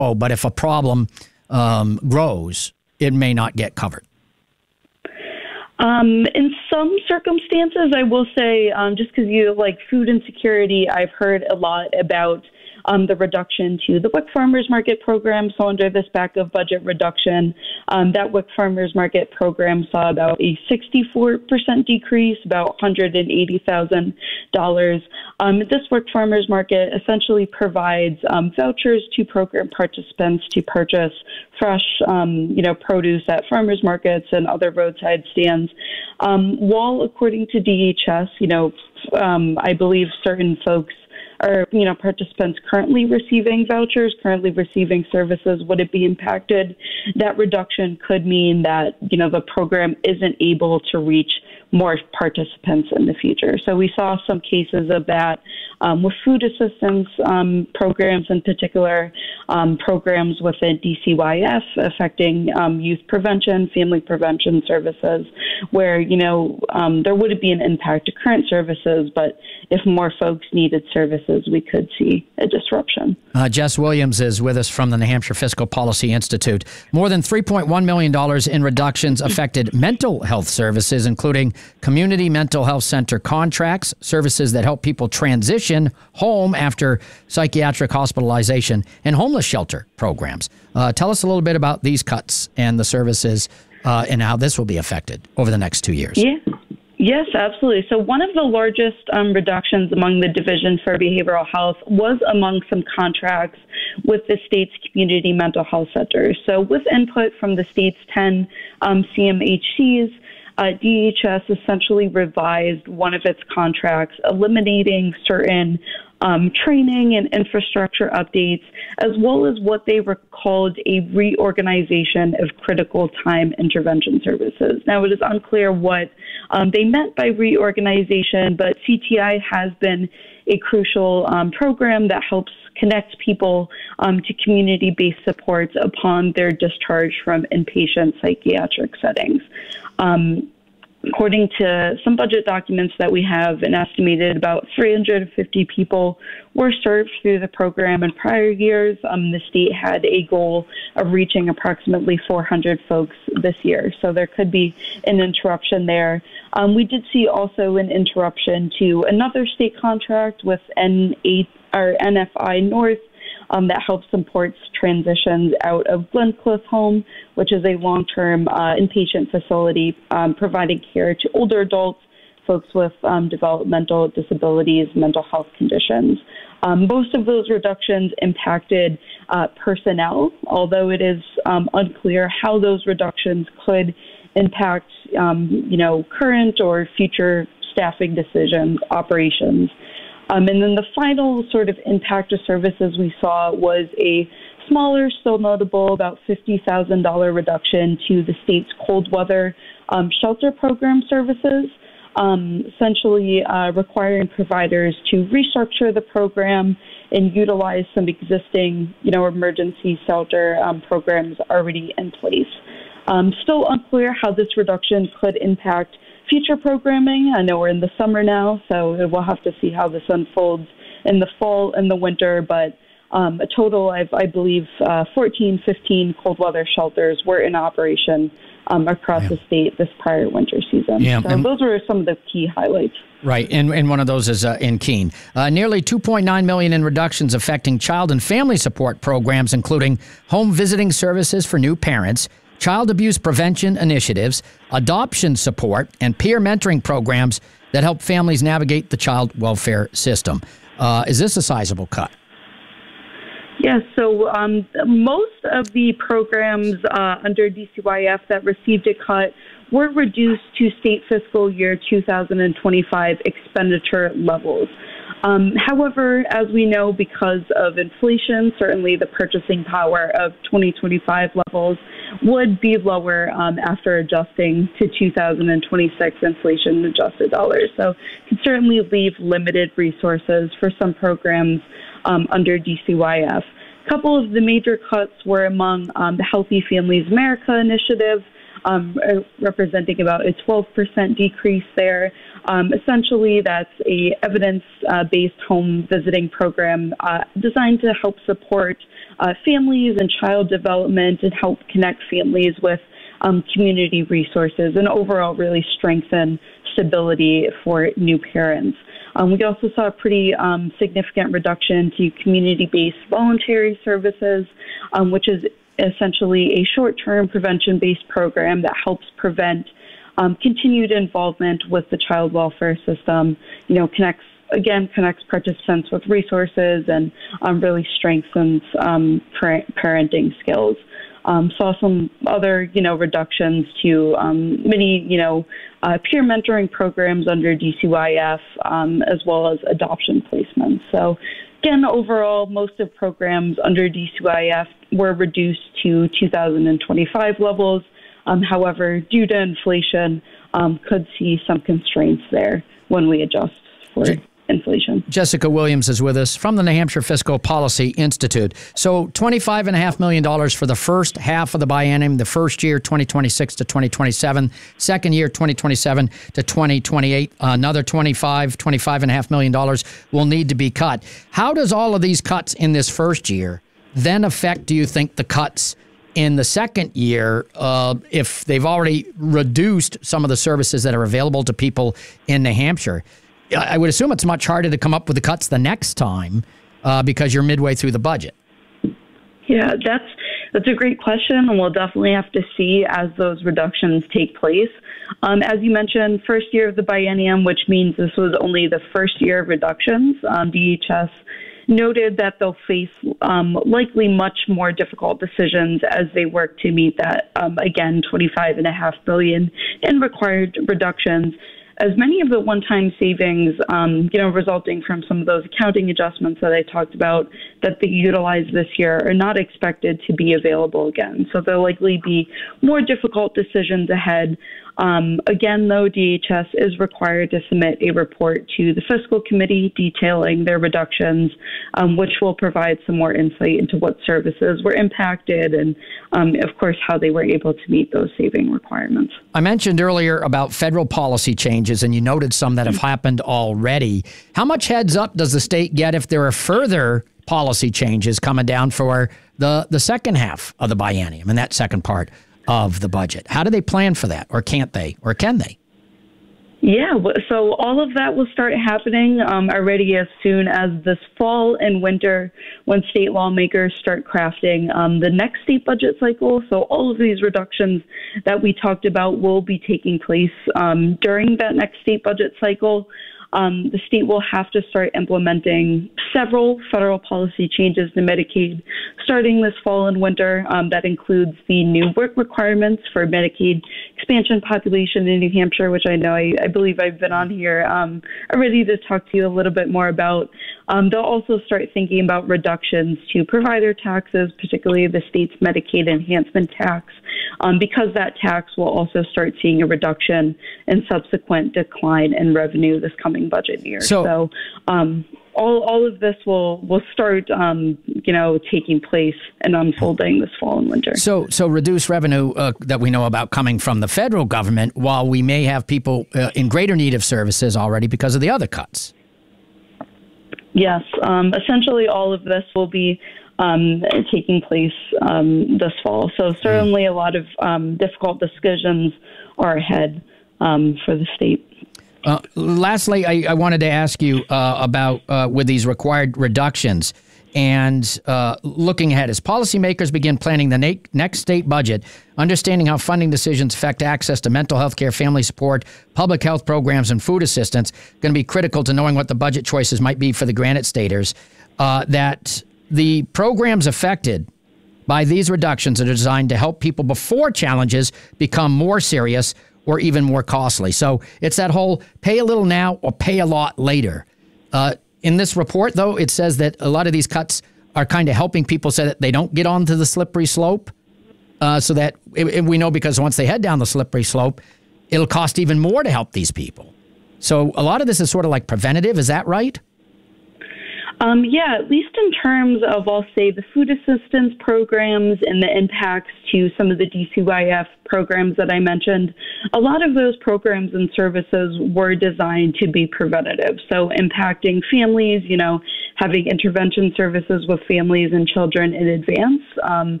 but if a problem grows, it may not get covered? In some circumstances, I will say, just because you like food insecurity, I've heard a lot about the reduction to the WIC Farmers Market program. So under this back of budget reduction, that WIC Farmers Market program saw about a 64% decrease, about $180,000. This WIC Farmers Market essentially provides vouchers to program participants to purchase fresh, produce at farmers markets and other roadside stands. While according to DHS, I believe certain folks are, participants currently receiving vouchers, currently receiving services, would it be impacted? That reduction could mean that, the program isn't able to reach more participants in the future. So we saw some cases of that with food assistance programs, in particular programs within DCYF affecting youth prevention, family prevention services, where, there would be an impact to current services, but if more folks needed services, we could see a disruption. Jess Williams is with us from the New Hampshire Fiscal Policy Institute. More than $3.1 million in reductions affected mental health services, including community mental health center contracts, services that help people transition home after psychiatric hospitalization, and homeless shelter programs. Tell us a little bit about these cuts and the services and how this will be affected over the next 2 years. Yeah. Yes, absolutely. So one of the largest reductions among the Division for Behavioral Health was among some contracts with the state's community mental health centers. So with input from the state's 10 CMHCs, DHS essentially revised one of its contracts, eliminating certain training and infrastructure updates, as well as what they were called a reorganization of critical time intervention services. Now, it is unclear what they meant by reorganization, but CTI has been a crucial program that helps connect people to community-based supports upon their discharge from inpatient psychiatric settings. According to some budget documents that we have, an estimated about 350 people were served through the program in prior years. The state had a goal of reaching approximately 400 folks this year, so there could be an interruption there. We did see also an interruption to another state contract with NFI North, that helps support transitions out of Glencliff Home, which is a long-term inpatient facility providing care to older adults, folks with developmental disabilities, mental health conditions. Most of those reductions impacted personnel, although it is unclear how those reductions could impact, current or future staffing decisions, operations. And then the final sort of impact of services we saw was a smaller, still notable, about $50,000 reduction to the state's cold weather shelter program services, essentially requiring providers to restructure the program and utilize some existing, emergency shelter programs already in place. Still unclear how this reduction could impact future programming. I know we're in the summer now, so we'll have to see how this unfolds in the fall and the winter, but a total, I believe, 15 cold weather shelters were in operation across the state this prior winter season. Yeah. So those were some of the key highlights. Right, and one of those is in Keene. Nearly $2.9 million in reductions affecting child and family support programs, including home visiting services for new parents, child abuse prevention initiatives, adoption support, and peer mentoring programs that help families navigate the child welfare system. Is this a sizable cut? Yes, so most of the programs under DCYF that received a cut were reduced to state fiscal year 2025 expenditure levels. However, as we know, because of inflation, certainly the purchasing power of 2025 levels would be lower after adjusting to 2026 inflation-adjusted dollars. So it can certainly leave limited resources for some programs under DCYF. A couple of the major cuts were among the Healthy Families America initiative, representing about a 12% decrease there. Essentially, that's a evidence-based home visiting program designed to help support families and child development and help connect families with community resources and overall really strengthen stability for new parents. We also saw a pretty significant reduction to community-based voluntary services, which is essentially a short-term prevention-based program that helps prevent continued involvement with the child welfare system, connects participants with resources and really strengthens parenting skills. Saw some other, reductions to many, peer mentoring programs under DCYF, as well as adoption placements. So, again, overall, most of programs under DCYF were reduced to 2025 levels. However, due to inflation, could see some constraints there when we adjust for inflation. Jessica Williams is with us from the New Hampshire Fiscal Policy Institute. So $25.5 million for the first half of the biennium, the first year 2026 to 2027, second year 2027 to 2028, another $25.5 million will need to be cut. How does all of these cuts in this first year then affect, do you think, the cuts in the second year, if they've already reduced some of the services that are available to people in New Hampshire? I would assume it's much harder to come up with the cuts the next time because you're midway through the budget. Yeah, that's a great question, and we'll definitely have to see as those reductions take place. As you mentioned, first year of the biennium, which means this was only the first year of reductions. DHS noted that they'll face likely much more difficult decisions as they work to meet that, again, $25.5 billion in required reductions. As many of the one-time savings, resulting from some of those accounting adjustments that I talked about that they utilized this year are not expected to be available again. So there'll likely be more difficult decisions ahead. Again, though, DHS is required to submit a report to the Fiscal Committee detailing their reductions, which will provide some more insight into what services were impacted and, of course, how they were able to meet those saving requirements. I mentioned earlier about federal policy changes, and you noted some that have happened already. How much heads up does the state get if there are further policy changes coming down for the second half of the biennium and that second part of the budget? How do they plan for that, or can't they, or can they? Yeah, so all of that will start happening already as soon as this fall and winter when state lawmakers start crafting the next state budget cycle. So all of these reductions that we talked about will be taking place during that next state budget cycle. The state will have to start implementing several federal policy changes to Medicaid starting this fall and winter. That includes the new work requirements for Medicaid expansion population in New Hampshire, which I know I believe I've been on here already to talk to you a little bit more about. They'll also start thinking about reductions to provider taxes, particularly the state's Medicaid enhancement tax, because that tax will also start seeing a reduction and subsequent decline in revenue this coming budget year. So all of this will start, taking place and unfolding this fall and winter. So reduced revenue that we know about coming from the federal government, while we may have people in greater need of services already because of the other cuts. Yes, essentially all of this will be taking place this fall. So certainly a lot of difficult decisions are ahead for the state. Lastly, I wanted to ask you about with these required reductions and looking ahead as policymakers begin planning the next state budget, understanding how funding decisions affect access to mental health care, family support, public health programs, and food assistance, going to be critical to knowing what the budget choices might be for the Granite Staters, that the programs affected by these reductions are designed to help people before challenges become more serious or even more costly. So it's that whole pay a little now or pay a lot later. In this report, though, it says that a lot of these cuts are kind of helping people so that they don't get onto the slippery slope, so that we know because once they head down the slippery slope, it'll cost even more to help these people. So a lot of this is sort of like preventative. Is that right? Yeah, at least in terms of, I'll say, the food assistance programs and the impacts to some of the DCYF programs that I mentioned, a lot of those programs and services were designed to be preventative. So impacting families, having intervention services with families and children in advance.